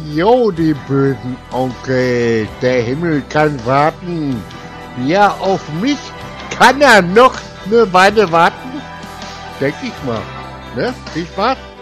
Jo, die bösen Onkel, der Himmel kann warten. Ja, auf mich kann er noch eine Weile warten. Denke ich mal. Ne? Viel Spaß.